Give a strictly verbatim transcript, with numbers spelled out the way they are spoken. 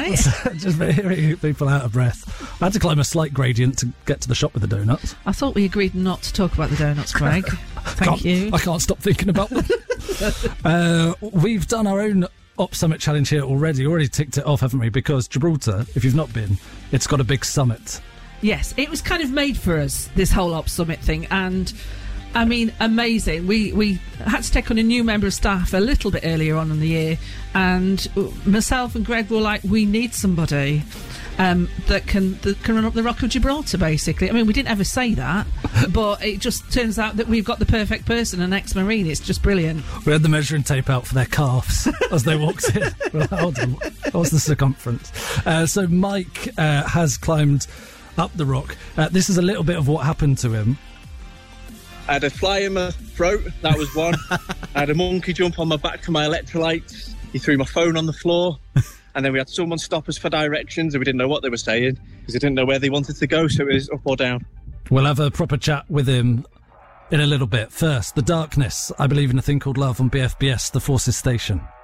right? Just hearing people out of breath. I had to climb a slight gradient to get to the shop with the donuts. I thought we agreed not to talk about the donuts, Greg. Thank can't, you. I can't stop thinking about them. uh, we've done our own Op Summit challenge here already. Already ticked it off, haven't we? Because Gibraltar, if you've not been, it's got a big summit. Yes, it was kind of made for us, this whole Op Summit thing, and I mean, amazing. We we had to take on a new member of staff a little bit earlier on in the year, and myself and Greg were like, we need somebody um, that can that can run up the Rock of Gibraltar, basically. I mean, we didn't ever say that, but it just turns out that we've got the perfect person, an ex-Marine. It's just brilliant. We had the measuring tape out for their calves as they walked in. Well, hold on, what's the circumference? Uh, so Mike uh, has climbed up the rock. Uh, this is a little bit of what happened to him. I had a fly in my throat, that was one. I had a monkey jump on my back for my electrolytes. He threw my phone on the floor. And then we had someone stop us for directions and we didn't know what they were saying because they didn't know where they wanted to go, so it was up or down. We'll have a proper chat with him in a little bit. First, The Darkness. I believe in a thing called love on B F B S, The Forces Station.